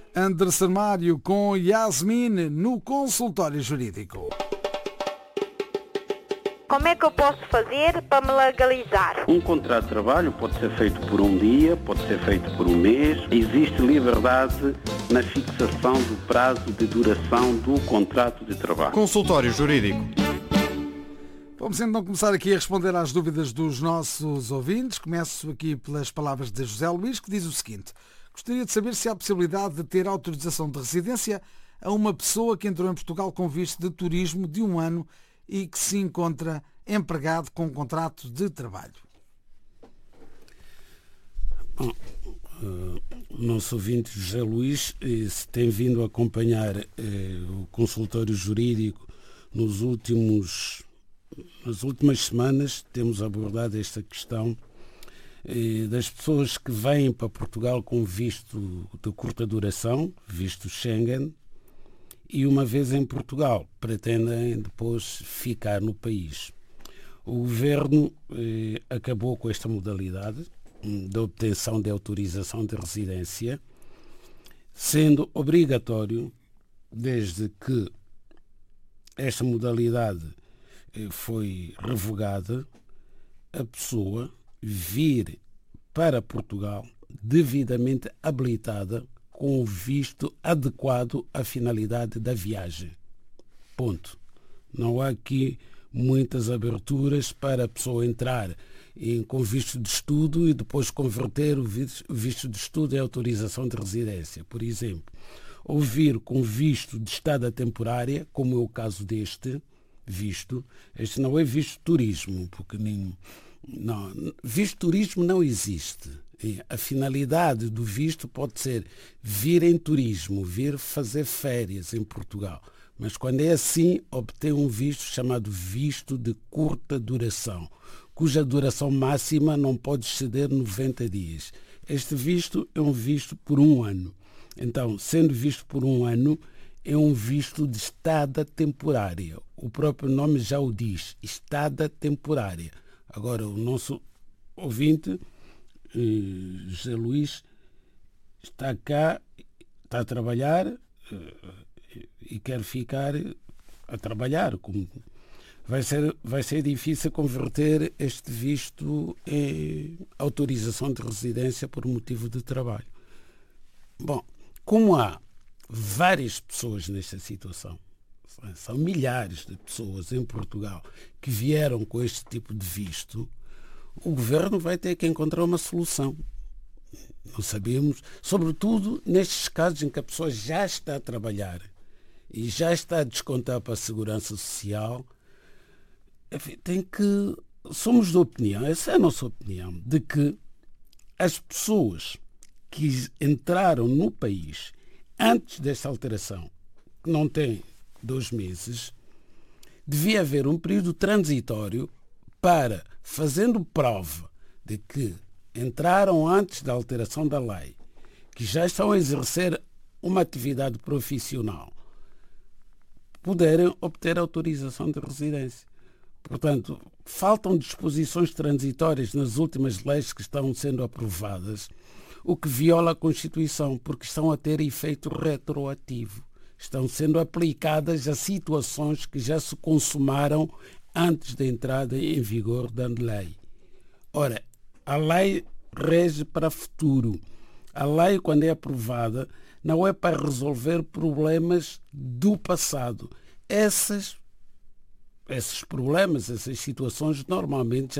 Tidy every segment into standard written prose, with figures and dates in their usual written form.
Anderson Mário com Yasmin no consultório jurídico. Como é que eu posso fazer para me legalizar? Um contrato de trabalho pode ser feito por um dia, pode ser feito por um mês. Existe liberdade na fixação do prazo de duração do contrato de trabalho. Consultório Jurídico. Vamos então começar aqui a responder às dúvidas dos nossos ouvintes. Começo aqui pelas palavras de José Luís, que diz o seguinte: gostaria de saber se há possibilidade de ter autorização de residência a uma pessoa que entrou em Portugal com visto de turismo de 1 ano e que se encontra empregado com contrato de trabalho. Bom, o nosso ouvinte José Luís se tem vindo a acompanhar o consultório jurídico nas últimas semanas. Temos abordado esta questão das pessoas que vêm para Portugal com visto de curta duração, visto Schengen, e uma vez em Portugal pretendem depois ficar no país. O Governo acabou com esta modalidade da obtenção de autorização de residência, sendo obrigatório, desde que esta modalidade foi revogada, a pessoa vir para Portugal devidamente habilitada com o visto adequado à finalidade da viagem. Ponto. Não há aqui muitas aberturas para a pessoa entrar com visto de estudo e depois converter o visto de estudo em autorização de residência. Por exemplo, ou vir com visto de estada temporária, como é o caso deste visto. Este não é visto de turismo, porque visto de turismo não existe. A finalidade do visto pode ser vir em turismo, vir fazer férias em Portugal. Mas quando é assim, obtém um visto chamado visto de curta duração, cuja duração máxima não pode exceder 90 dias. Este visto é um visto por 1 ano. Então, sendo visto por 1 ano, é um visto de estada temporária. O próprio nome já o diz, estada temporária. Agora, o nosso ouvinte, José Luís, está cá, está a trabalhar e quer ficar a trabalhar. Vai ser difícil converter este visto em autorização de residência por motivo de trabalho. Bom, como há várias pessoas nesta situação, são milhares de pessoas em Portugal que vieram com este tipo de visto, o Governo vai ter que encontrar uma solução. Não sabemos, sobretudo nestes casos em que a pessoa já está a trabalhar e já está a descontar para a Segurança Social. Enfim, somos da opinião, essa é a nossa opinião, de que as pessoas que entraram no país antes desta alteração, que não tem 2 meses, devia haver um período transitório para, fazendo prova de que entraram antes da alteração da lei, que já estão a exercer uma atividade profissional, poderem obter autorização de residência. Portanto, faltam disposições transitórias nas últimas leis que estão sendo aprovadas, o que viola a Constituição, porque estão a ter efeito retroativo. Estão sendo aplicadas a situações que já se consumaram antes da entrada em vigor da lei. Ora, a lei rege para futuro. A lei, quando é aprovada, não é para resolver problemas do passado. Esses problemas, essas situações, normalmente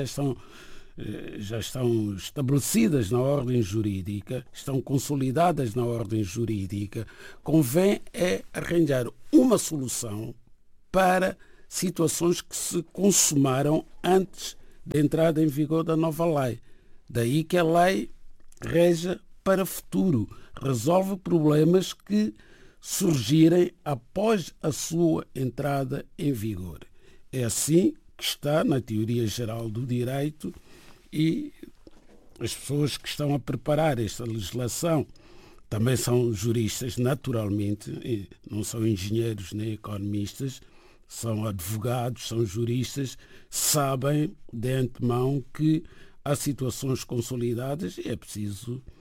já estão estabelecidas na ordem jurídica, estão consolidadas na ordem jurídica. Convém arranjar uma solução para situações que se consumaram antes da entrada em vigor da nova lei. Daí que a lei reja para futuro, resolve problemas que surgirem após a sua entrada em vigor. É assim que está na teoria geral do direito, e as pessoas que estão a preparar esta legislação também são juristas, naturalmente, e não são engenheiros nem economistas, são advogados, são juristas, sabem de antemão que há situações consolidadas e é preciso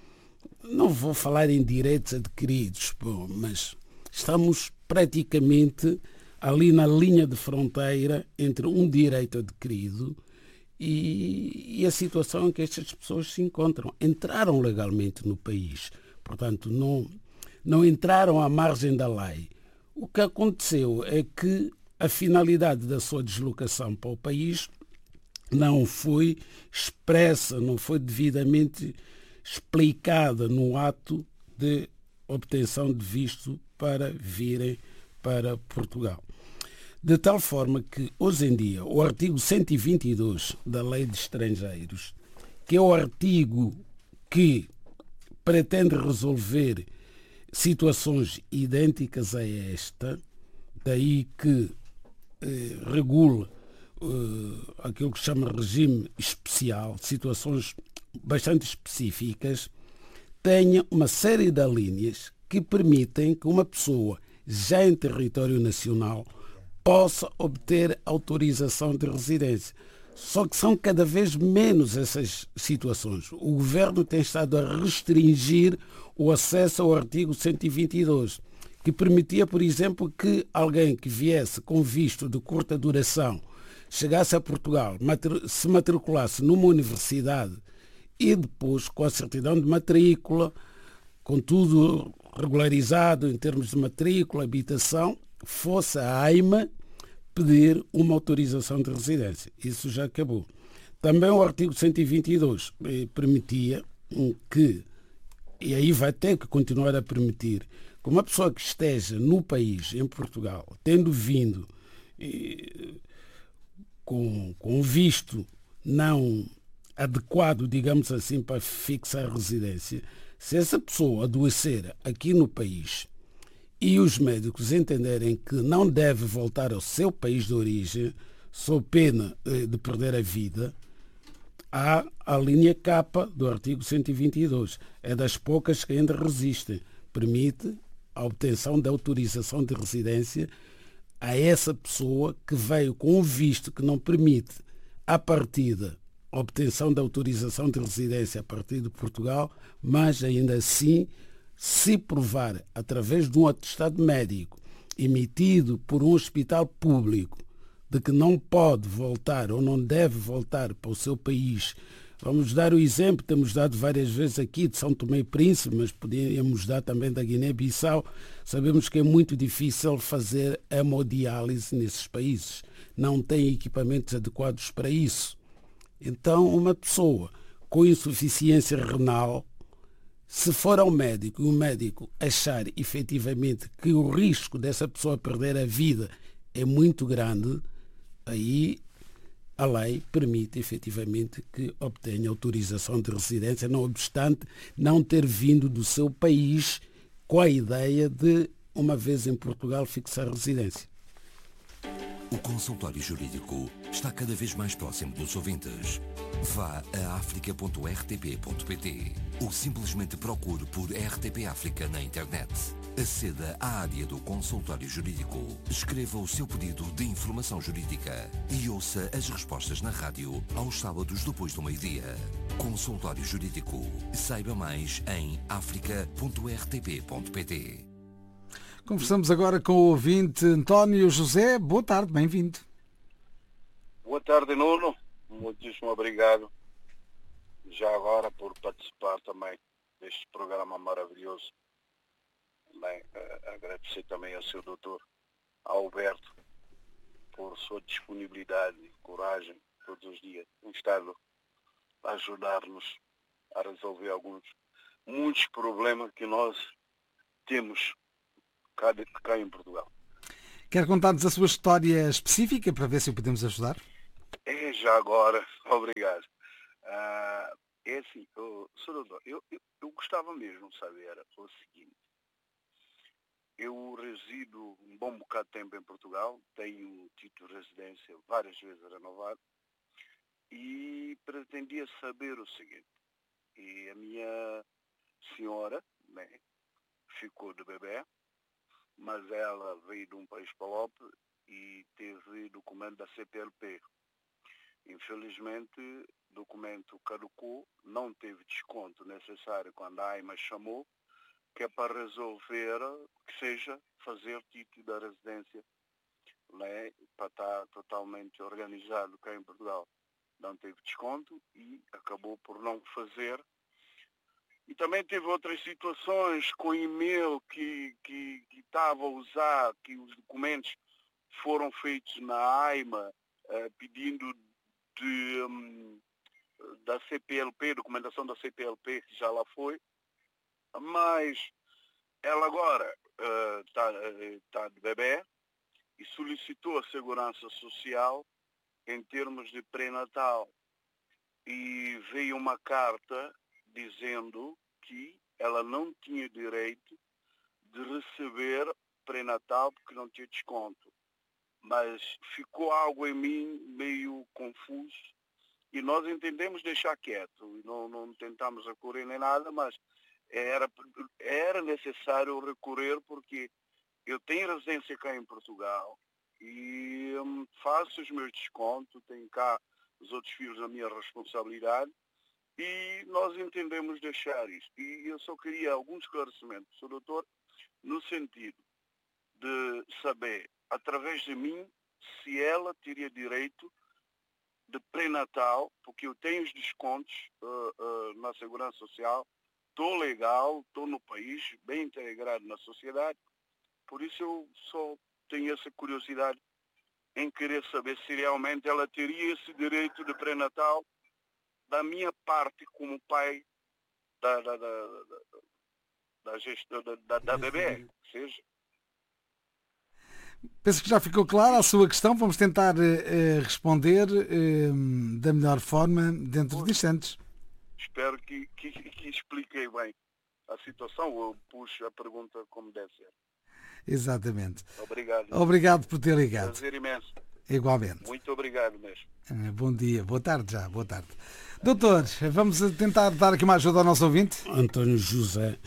não vou falar em direitos adquiridos, mas estamos praticamente ali na linha de fronteira entre um direito adquirido e a situação em que estas pessoas se encontram. Entraram legalmente no país, portanto, não entraram à margem da lei. O que aconteceu é que a finalidade da sua deslocação para o país não foi expressa, não foi devidamente explicada no ato de obtenção de visto para virem para Portugal. De tal forma que, hoje em dia, o artigo 122 da Lei de Estrangeiros, que é o artigo que pretende resolver situações idênticas a esta, daí que regula aquilo que se chama regime especial, situações bastante específicas, tenha uma série de alíneas que permitem que uma pessoa já em território nacional possa obter autorização de residência. Só que são cada vez menos essas situações. O governo tem estado a restringir o acesso ao artigo 122, que permitia, por exemplo, que alguém que viesse com visto de curta duração chegasse a Portugal, se matriculasse numa universidade e depois, com a certidão de matrícula, com tudo regularizado em termos de matrícula, habitação, fosse a AIMA pedir uma autorização de residência. Isso já acabou. Também o artigo 122 permitia que, e aí vai ter que continuar a permitir, que uma pessoa que esteja no país, em Portugal, tendo vindo com visto não adequado, digamos assim, para fixar residência, se essa pessoa adoecer aqui no país e os médicos entenderem que não deve voltar ao seu país de origem, sob pena de perder a vida, há a linha K do artigo 122. É das poucas que ainda resistem. Permite a obtenção da autorização de residência a essa pessoa que veio com um visto que não permite, à partida, a obtenção da autorização de residência a partir de Portugal, mas ainda assim, se provar através de um atestado médico emitido por um hospital público de que não pode voltar ou não deve voltar para o seu país. Vamos dar o exemplo, temos dado várias vezes aqui de São Tomé e Príncipe, mas podíamos dar também da Guiné-Bissau. Sabemos que é muito difícil fazer hemodiálise nesses países. Não tem equipamentos adequados para isso. Então, uma pessoa com insuficiência renal, se for ao médico e o médico achar efetivamente que o risco dessa pessoa perder a vida é muito grande, aí a lei permite efetivamente que obtenha autorização de residência, não obstante não ter vindo do seu país com a ideia de, uma vez em Portugal, fixar residência. O consultório jurídico está cada vez mais próximo dos ouvintes. Vá a africa.rtp.pt ou simplesmente procure por RTP África na internet. Aceda à área do consultório jurídico, escreva o seu pedido de informação jurídica e ouça as respostas na rádio aos sábados depois do meio-dia. Consultório Jurídico. Saiba mais em africa.rtp.pt. Conversamos agora com o ouvinte António José. Boa tarde, bem-vindo. Boa tarde, Nuno. Muitíssimo obrigado já agora por participar também deste programa maravilhoso. Bem, agradecer também ao seu doutor Alberto por sua disponibilidade e coragem todos os dias. Tem estado a ajudar-nos a resolver muitos problemas que nós temos cá em Portugal. Quer contar-nos a sua história específica para ver se o podemos ajudar? Já agora, obrigado. É assim, Sr. Doutor, eu gostava mesmo de saber o seguinte. Eu resido um bom bocado de tempo em Portugal, tenho título de residência várias vezes renovado e pretendia saber o seguinte. E a minha senhora, né, ficou de bebê, mas ela veio de um país PALOP e teve documento da CPLP. Infelizmente, documento caducou, não teve desconto necessário quando a AIMA chamou, que é para resolver, que seja fazer título da residência, né, para estar totalmente organizado cá em Portugal. Não teve desconto e acabou por não fazer. E também teve outras situações com e-mail que estava a usar, que os documentos foram feitos na AIMA, pedindo da CPLP, documentação da CPLP, que já lá foi, mas ela agora está de bebê e solicitou a Segurança Social em termos de pré-natal. E veio uma carta dizendo que ela não tinha direito de receber pré-natal porque não tinha desconto. Mas ficou algo em mim meio confuso e nós entendemos deixar quieto. Não tentamos recorrer nem nada, mas era necessário recorrer porque eu tenho residência cá em Portugal e faço os meus descontos, tenho cá os outros filhos na minha responsabilidade e nós entendemos deixar isto. E eu só queria algum esclarecimento, Sr. Doutor, no sentido de saber, através de mim, se ela teria direito de pré-natal, porque eu tenho os descontos na Segurança Social, estou legal, estou no país, bem integrado na sociedade, por isso eu só tenho essa curiosidade em querer saber se realmente ela teria esse direito de pré-natal da minha parte como pai da bebê, seja. Penso que já ficou clara a sua questão. Vamos tentar responder da melhor forma dentro de instantes. Espero que expliquei bem a situação. Eu puxo a pergunta como deve ser. Exatamente. Obrigado. Obrigado por ter ligado. Prazer imenso. Igualmente. Muito obrigado mesmo. Bom dia, boa tarde já, boa tarde. Doutor, vamos tentar dar aqui uma ajuda ao nosso ouvinte. António José,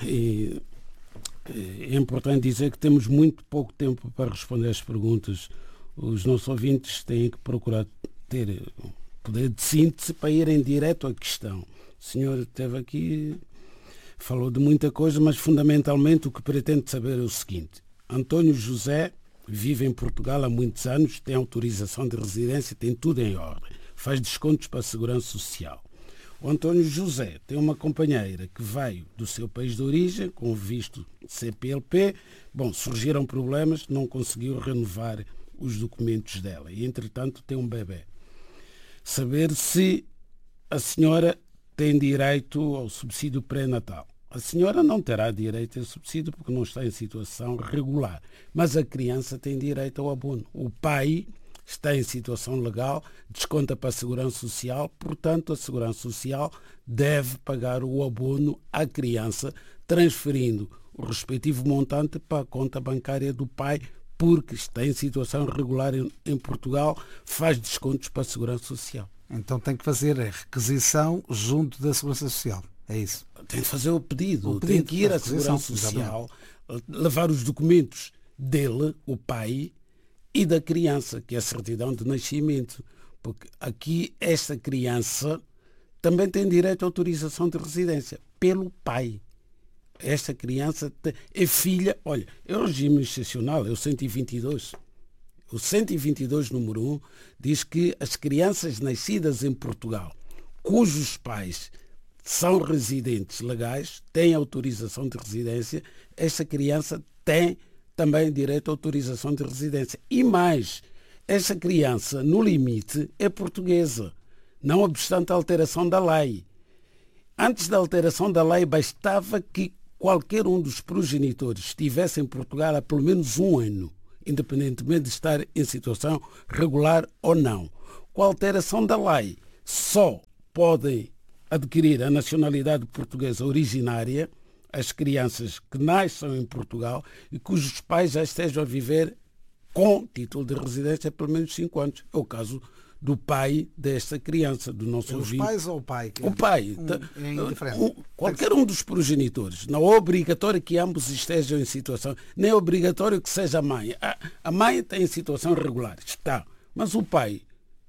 é importante dizer que temos muito pouco tempo para responder às perguntas. Os nossos ouvintes têm que procurar ter poder de síntese para irem direto à questão. O senhor esteve aqui, falou de muita coisa, mas fundamentalmente o que pretende saber é o seguinte. António José vive em Portugal há muitos anos, tem autorização de residência, tem tudo em ordem, faz descontos para a Segurança Social. O António José tem uma companheira que veio do seu país de origem, com visto CPLP. Bom, surgiram problemas, não conseguiu renovar os documentos dela e, entretanto, tem um bebê. Saber se a senhora tem direito ao subsídio pré-natal. A senhora não terá direito ao subsídio porque não está em situação regular, mas a criança tem direito ao abono. O pai está em situação legal, desconta para a Segurança Social, portanto a Segurança Social deve pagar o abono à criança, transferindo o respectivo montante para a conta bancária do pai, porque está em situação regular em Portugal, faz descontos para a Segurança Social. Então tem que fazer a requisição junto da Segurança Social, é isso? Tem que fazer o pedido, tem que ir à Segurança Social, levar os documentos dele, o pai, e da criança, que é a certidão de nascimento. Porque aqui esta criança também tem direito à autorização de residência pelo pai. Esta criança é filha, olha, é o regime excepcional, é o 122. O 122, número 1, diz que as crianças nascidas em Portugal, cujos pais são residentes legais, têm autorização de residência, esta criança tem também direito à autorização de residência. E mais, esta criança, no limite, é portuguesa, não obstante a alteração da lei. Antes da alteração da lei, bastava que qualquer um dos progenitores estivesse em Portugal há pelo menos um ano, independentemente de estar em situação regular ou não. Com a alteração da lei, só podem adquirir a nacionalidade portuguesa originária as crianças que nasçam em Portugal e cujos pais já estejam a viver com título de residência há pelo menos 5 anos. É o caso do pai desta criança, do nosso ouvinte. Os pais ou o pai? O pai. É indiferente. Qualquer um dos progenitores. Não é obrigatório que ambos estejam em situação, nem é obrigatório que seja a mãe. A mãe está em situação regular, está. Mas o pai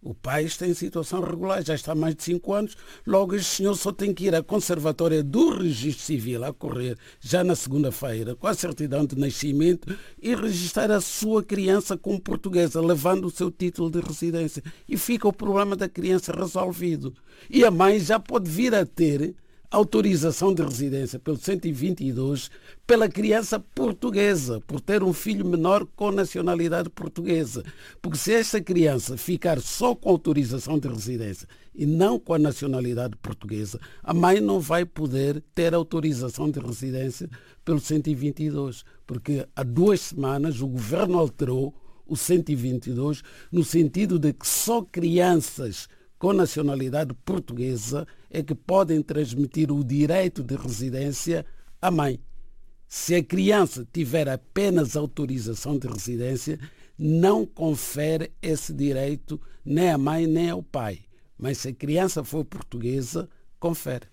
O pai está em situação regular, já está há mais de 5 anos, logo este senhor só tem que ir à conservatória do registro civil a correr, já na segunda-feira, com a certidão de nascimento e registrar a sua criança como portuguesa, levando o seu título de residência. E fica o problema da criança resolvido. E a mãe já pode vir a ter autorização de residência pelo 122 pela criança portuguesa, por ter um filho menor com nacionalidade portuguesa. Porque se esta criança ficar só com autorização de residência e não com a nacionalidade portuguesa, a mãe não vai poder ter autorização de residência pelo 122, porque há 2 semanas o governo alterou o 122 no sentido de que só crianças com nacionalidade portuguesa é que podem transmitir o direito de residência à mãe. Se a criança tiver apenas autorização de residência, não confere esse direito nem à mãe nem ao pai. Mas se a criança for portuguesa, confere.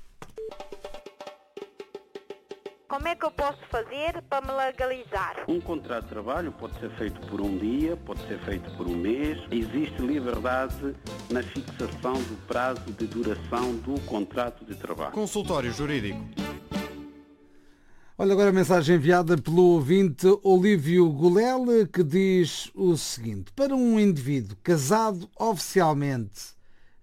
Como é que eu posso fazer para me legalizar? Um contrato de trabalho pode ser feito por um dia, pode ser feito por um mês. Existe liberdade na fixação do prazo de duração do contrato de trabalho. Consultório Jurídico. Olha agora a mensagem enviada pelo ouvinte Olívio Gulel, que diz o seguinte: para um indivíduo casado oficialmente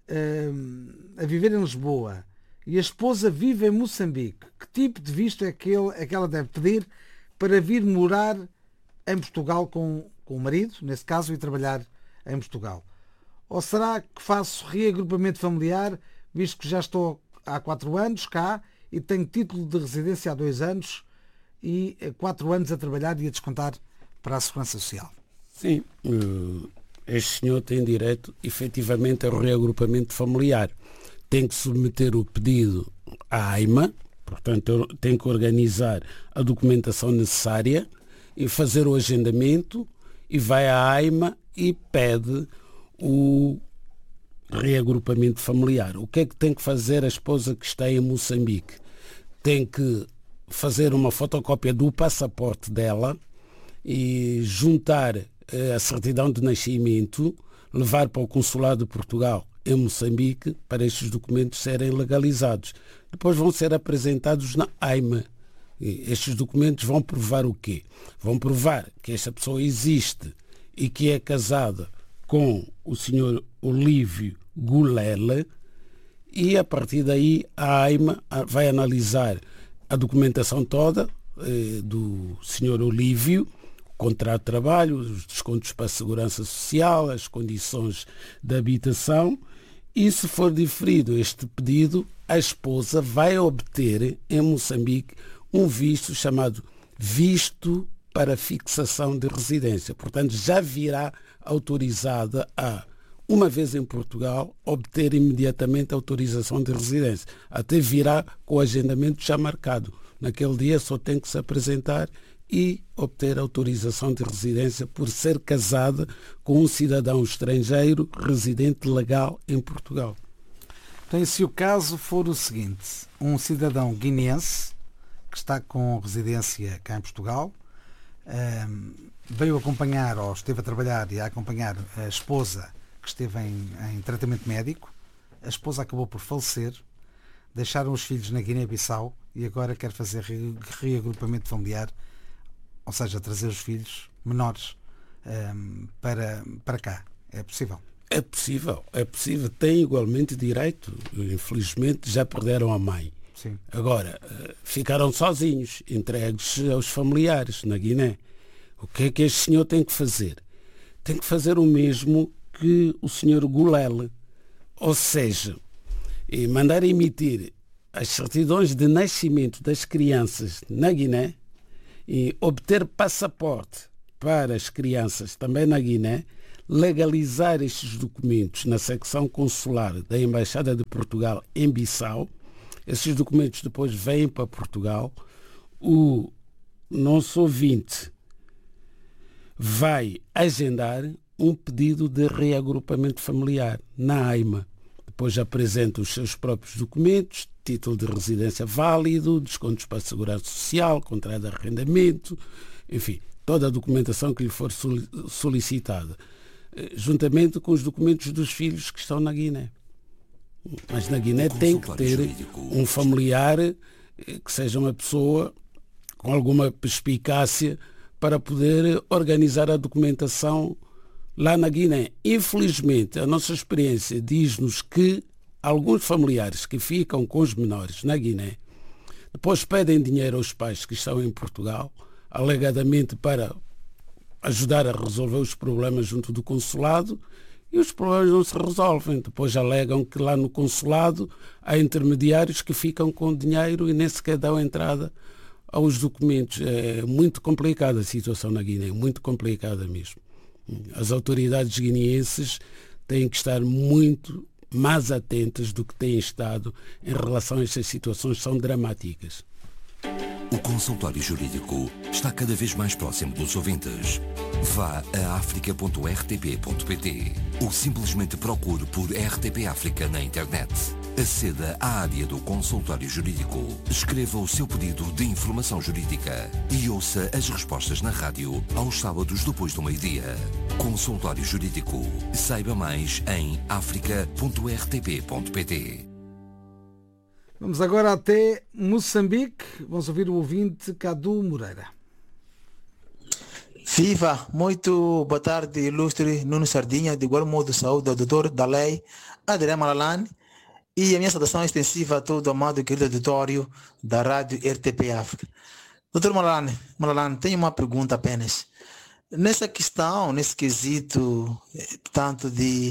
a viver em Lisboa e a esposa vive em Moçambique, que tipo de visto é que ela deve pedir para vir morar em Portugal com o marido, nesse caso, e trabalhar em Portugal? Ou será que faço reagrupamento familiar, visto que já estou há 4 anos cá e tenho título de residência há 2 anos e 4 anos a trabalhar e a descontar para a Segurança Social? Sim, este senhor tem direito efetivamente ao reagrupamento familiar. Tem que submeter o pedido à AIMA, portanto tem que organizar a documentação necessária e fazer o agendamento e vai à AIMA e pede o reagrupamento familiar. O que é que tem que fazer a esposa que está em Moçambique? Tem que fazer uma fotocópia do passaporte dela e juntar a certidão de nascimento, levar para o Consulado de Portugal em Moçambique para estes documentos serem legalizados. Depois vão ser apresentados na AIMA. E estes documentos vão provar o quê? Vão provar que esta pessoa existe e que é casada com o Sr. Olívio Gulel, e a partir daí a AIMA vai analisar a documentação toda do Sr. Olívio, o contrato de trabalho, os descontos para a Segurança Social, as condições de habitação, e se for diferido este pedido, a esposa vai obter em Moçambique um visto chamado visto para fixação de residência. Portanto, já virá autorizada a, uma vez em Portugal, obter imediatamente a autorização de residência. Até virá com o agendamento já marcado. Naquele dia só tem que se apresentar e obter autorização de residência por ser casada com um cidadão estrangeiro residente legal em Portugal. Então, e se o caso for o seguinte: um cidadão guineense que está com residência cá em Portugal, veio acompanhar, ou esteve a trabalhar e a acompanhar a esposa que esteve em tratamento médico, a esposa acabou por falecer, deixaram os filhos na Guiné-Bissau e agora quer fazer reagrupamento familiar, ou seja, trazer os filhos menores para cá. É possível? É possível. Tem igualmente direito. Infelizmente já perderam a mãe. Sim. Agora, ficaram sozinhos, entregues aos familiares na Guiné. O que é que este senhor tem que fazer? Tem que fazer o mesmo que o senhor Gulel. Ou seja, mandar emitir as certidões de nascimento das crianças na Guiné e obter passaporte para as crianças também na Guiné, legalizar estes documentos na secção consular da Embaixada de Portugal em Bissau. Esses documentos depois vêm para Portugal. O nosso ouvinte vai agendar um pedido de reagrupamento familiar na AIMA. Depois apresenta os seus próprios documentos, título de residência válido, descontos para a Segurança Social, contrato de arrendamento, enfim, toda a documentação que lhe for solicitada. juntamente com os documentos dos filhos que estão na Guiné. Mas na Guiné tem que ter um familiar que seja uma pessoa com alguma perspicácia para poder organizar a documentação lá na Guiné. Infelizmente, a nossa experiência diz-nos que alguns familiares que ficam com os menores na Guiné depois pedem dinheiro aos pais que estão em Portugal, alegadamente para ajudar a resolver os problemas junto do consulado, e os problemas não se resolvem. Depois alegam que lá no consulado há intermediários que ficam com dinheiro e nem sequer dão entrada aos documentos. É muito complicada a situação na Guiné, muito complicada mesmo. As autoridades guineenses têm que estar muito mais atentas do que têm estado em relação a estas situações que são dramáticas. O consultório jurídico está cada vez mais próximo dos ouvintes. Vá a africa.rtp.pt ou simplesmente procure por RTP África na internet. Aceda à área do consultório jurídico, escreva o seu pedido de informação jurídica e ouça as respostas na rádio aos sábados depois do meio-dia. Consultório Jurídico. Saiba mais em africa.rtp.pt. Vamos agora até Moçambique. Vamos ouvir o ouvinte Cadu Moreira. Viva! Muito boa tarde, ilustre Nuno Sardinha, de igual modo saúde ao doutor da lei, Adriano Malalane, e a minha saudação extensiva a todo o amado e querido auditório da Rádio RTP África. Doutor Malalane, tenho uma pergunta apenas. Nessa questão, nesse quesito, tanto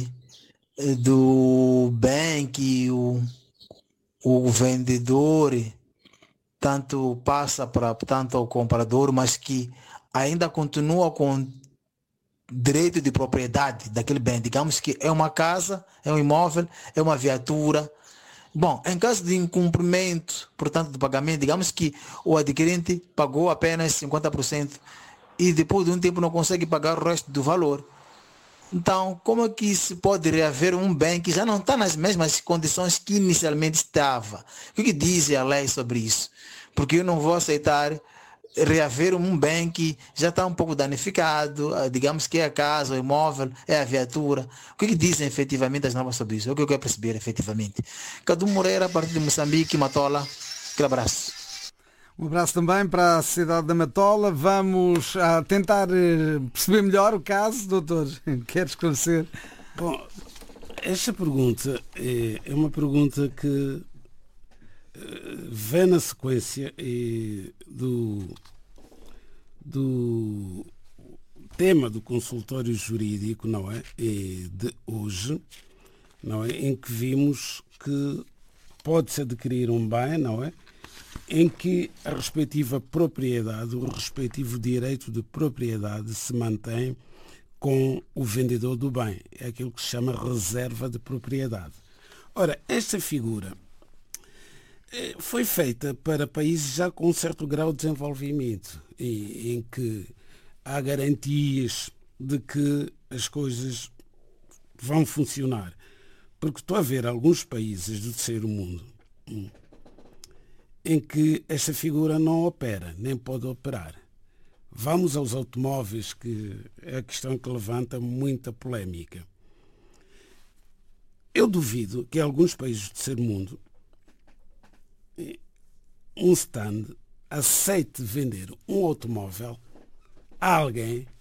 do bem que o vendedor tanto passa para tanto ao comprador, mas que ainda continua com direito de propriedade daquele bem. Digamos que é uma casa, é um imóvel, é uma viatura. Bom, em caso de incumprimento, portanto, do pagamento, digamos que o adquirente pagou apenas 50% e depois de um tempo não consegue pagar o resto do valor. Então, como é que se pode reaver um bem que já não está nas mesmas condições que inicialmente estava? O que diz a lei sobre isso? Porque eu não vou aceitar reaver um bem que já está um pouco danificado, digamos que é a casa, o imóvel, é a viatura. O que dizem efetivamente as normas sobre isso? É o que eu quero perceber efetivamente. Cadu Moreira, a partir de Moçambique, Matola. Aquele abraço. Um abraço também para a cidade da Matola. Vamos tentar perceber melhor o caso, doutor. Quer esclarecer? Bom, esta pergunta é uma pergunta que vem na sequência do tema do consultório jurídico, não é? De hoje, não é? Em que vimos que pode-se adquirir um bem, não é? Em que a respectiva propriedade, o respectivo direito de propriedade se mantém com o vendedor do bem. É aquilo que se chama reserva de propriedade. Ora, esta figura foi feita para países já com um certo grau de desenvolvimento, em que há garantias de que as coisas vão funcionar. Porque estou a ver alguns países do terceiro mundo em que esta figura não opera, nem pode operar. Vamos aos automóveis, que é a questão que levanta muita polémica. Eu duvido que em alguns países do terceiro mundo um stand aceite vender um automóvel a alguém